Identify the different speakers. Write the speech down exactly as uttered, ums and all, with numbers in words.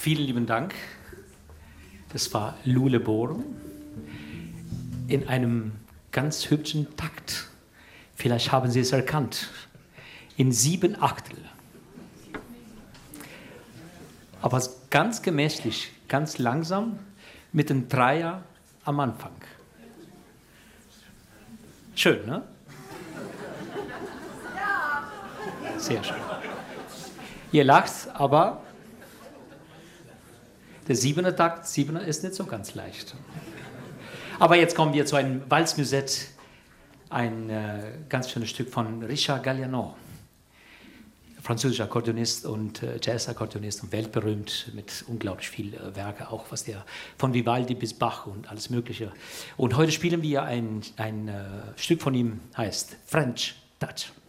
Speaker 1: Vielen lieben Dank. Das war Luleborum in einem ganz hübschen Takt. Vielleicht haben Sie es erkannt. In sieben Achtel. Aber ganz gemächlich, ganz langsam, mit einem Dreier am Anfang. Schön, ne? Sehr schön. Ihr lacht, aber der Siebener Takt, Siebener ist nicht so ganz leicht. Aber jetzt kommen wir zu einem Walzmusette, ein äh, ganz schönes Stück von Richard Galliano, französischer Akkordeonist und äh, Jazz-Akkordeonist und weltberühmt mit unglaublich viel äh, Werke, auch was der von Vivaldi bis Bach und alles Mögliche. Und heute spielen wir ein, ein äh, Stück von ihm, heißt French Touch.